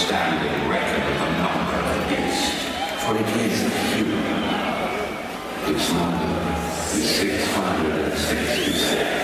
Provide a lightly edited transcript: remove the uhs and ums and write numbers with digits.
standing record of the number of the beast, for it is human. Its number is 666.